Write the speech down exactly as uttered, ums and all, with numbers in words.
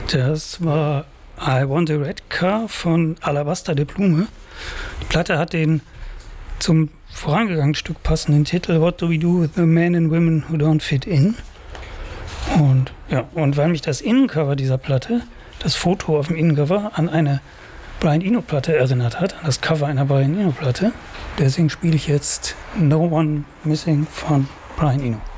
Das war I Want a Red Car von Alabaster de Plume. Die Platte hat den zum vorangegangenen Stück passenden Titel What Do We Do with the Men and Women Who Don't Fit In? Und ja, und weil mich das Innencover dieser Platte, das Foto auf dem Innencover, an eine Brian Eno-Platte erinnert hat, an das Cover einer Brian Eno-Platte, deswegen spiele ich jetzt No One Missing von Brian Eno.